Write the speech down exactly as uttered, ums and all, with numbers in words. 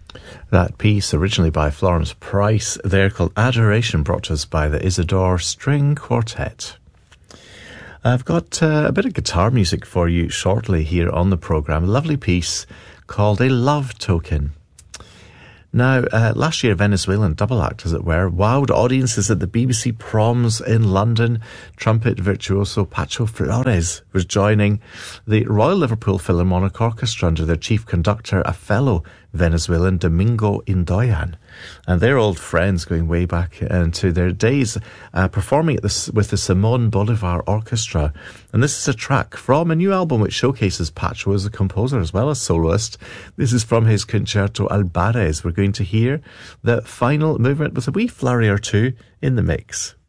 That piece, originally by Florence Price, there called Adoration, brought to us by the Isidore String Quartet. I've got uh, a bit of guitar music for you shortly here on the programme. A lovely piece called A Love Token. Now, uh, last year, Venezuelan double act, as it were, wowed audiences at the B B C Proms in London. Trumpet virtuoso Pacho Flores was joining the Royal Liverpool Philharmonic Orchestra under their chief conductor, a fellow Venezuelan, Domingo Indoyan. And they're old friends going way back into their days, uh, performing at this, with the Simon Bolivar Orchestra. And this is a track from a new album which showcases Pacho as a composer as well as soloist. This is from his Concerto Albares. We're going to hear the final movement with a wee flurry or two in the mix.